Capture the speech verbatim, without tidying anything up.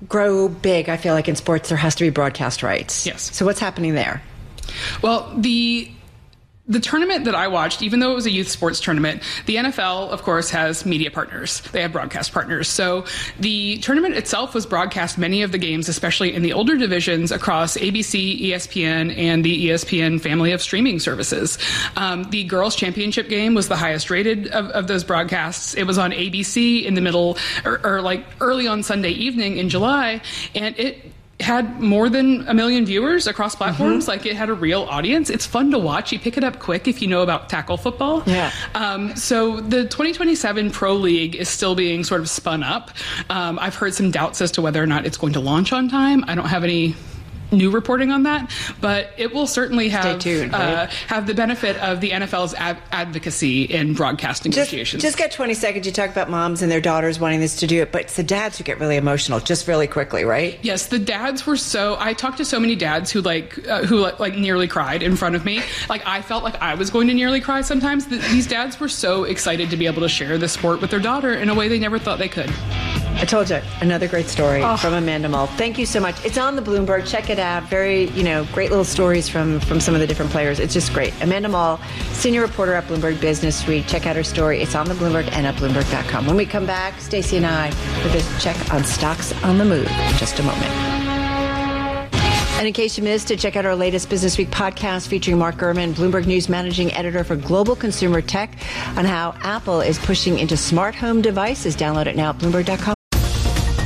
grow big, I feel like in sports, there has to be broadcast rights. Yes. So what's happening there? Well, the the tournament that I watched, even though it was a youth sports tournament, the N F L, of course, has media partners. They have broadcast partners. So the tournament itself was broadcast, many of the games, especially in the older divisions, across A B C, E S P N, and the E S P N family of streaming services. Um, the girls' championship game was the highest rated of, of those broadcasts. It was on A B C in the middle, or, or like early on Sunday evening in July, and it had more than a million viewers across platforms. Mm-hmm. Like, it had a real audience. It's fun to watch. You pick it up quick if you know about tackle football. Yeah. Um, so the twenty twenty-seven Pro League is still being sort of spun up. Um, I've heard some doubts as to whether or not it's going to launch on time. I don't have any new reporting on that, but it will certainly have tuned, right? uh, have the benefit of the N F L's ad- advocacy in broadcast negotiations. Just, just get twenty seconds. You talk about moms and their daughters wanting this to do it, but it's the dads who get really emotional, just really quickly, right? Yes, the dads were so. I talked to so many dads who like uh, who like, like nearly cried in front of me. Like, I felt like I was going to nearly cry sometimes. The, these dads were so excited to be able to share this sport with their daughter in a way they never thought they could. I told you, another great story oh. from Amanda Mull. Thank you so much. It's on the Bloomberg. Check it out. Very, you know, great little stories from, from some of the different players. It's just great. Amanda Mull, senior reporter at Bloomberg Business Suite. Check out her story. It's on the Bloomberg and at Bloomberg dot com. When we come back, Stacey and I with a check on stocks on the move in just a moment. And in case you missed it, check out our latest Business Week podcast featuring Mark Gurman, Bloomberg News managing editor for global consumer tech, on how Apple is pushing into smart home devices. Download it now at Bloomberg dot com.